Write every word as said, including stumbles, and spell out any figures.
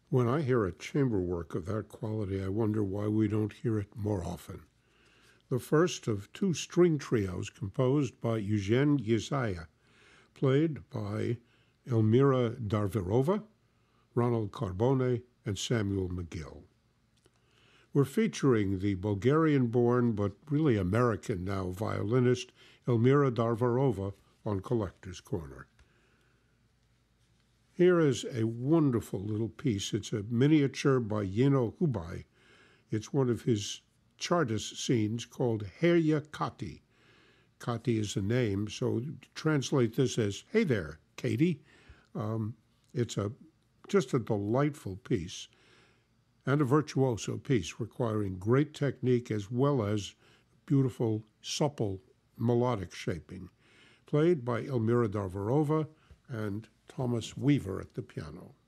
When I hear a chamber work of that quality, I wonder why we don't hear it more often. The first of two string trios composed by Eugene Yesaya, played by Elmira Darvirova, Ronald Carbone, and Samuel McGill. We're featuring the Bulgarian-born but really American now violinist Elmira Darvirova on Collector's Corner. Here is a wonderful little piece. It's a miniature by Yeno Hubai. It's one of his Chartist scenes called Herya Kati. Kati is a name, so translate this as, hey there, Katie. Um, it's a just a delightful piece and a virtuoso piece requiring great technique as well as beautiful, supple melodic shaping, played by Elmira Darvirova and Thomas Weaver at the piano.